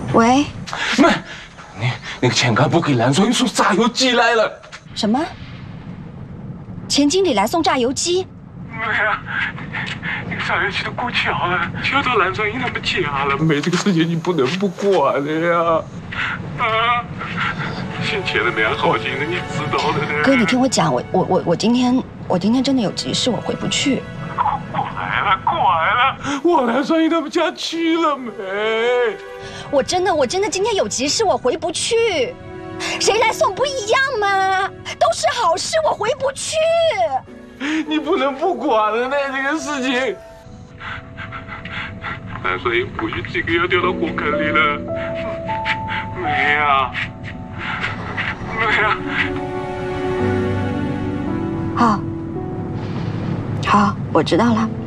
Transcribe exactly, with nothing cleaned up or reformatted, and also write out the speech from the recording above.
喂， 妹，你那个钱干部给蓝双英送炸油鸡来了。 什么？钱经理来送炸油鸡？ 妹啊，那个炸油鸡都过桥了，桥到蓝双英他们家了。妹，这个事情你不能不管的呀。啊，欠钱的没安好心的，你知道的呢。 哥，你听我讲，我我我我今天我今天真的有急事，我回不去。 过来了，过来了，我蓝双英他们家去了没？ 我真的，我真的今天有急事，我回不去。谁来送不一样吗？都是好事，我回不去。 你不能不管了呢，这个事情。蓝双英或许这个要掉到火坑里了。没啊，没啊。 好，好，我知道了。